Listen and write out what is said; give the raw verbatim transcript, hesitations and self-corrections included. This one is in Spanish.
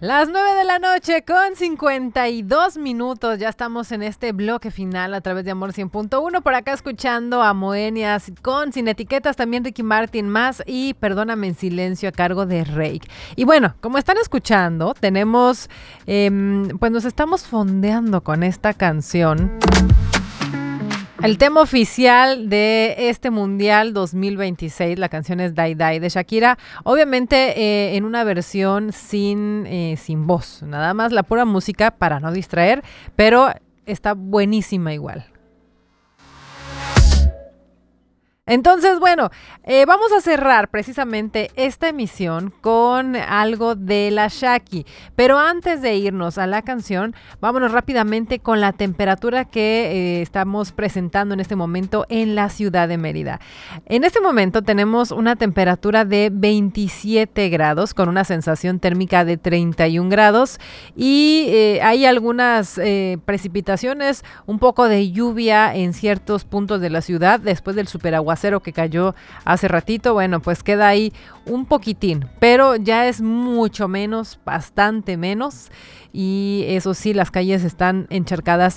Las nueve de la noche con cincuenta y dos minutos. Ya estamos en este bloque final a través de Amor cien punto uno. Por acá escuchando a Moenias con Sin Etiquetas, también Ricky Martin más y Perdóname en Silencio a cargo de Reik. Y bueno, como están escuchando, tenemos, eh, pues nos estamos fondeando con esta canción. El tema oficial de este Mundial dos mil veintiséis, la canción es Die Die de Shakira, obviamente eh, en una versión sin, eh, sin voz, nada más la pura música para no distraer, pero está buenísima igual. Entonces, bueno, eh, vamos a cerrar precisamente esta emisión con algo de la Shaki. Pero antes de irnos a la canción, vámonos rápidamente con la temperatura que eh, estamos presentando en este momento en la ciudad de Mérida. En este momento tenemos una temperatura de veintisiete grados con una sensación térmica de treinta y un grados y eh, hay algunas eh, precipitaciones, un poco de lluvia en ciertos puntos de la ciudad después del superaguacero que cayó hace ratito. Bueno, pues queda ahí un poquitín, pero ya es mucho menos, bastante menos, y eso sí, las calles están encharcadas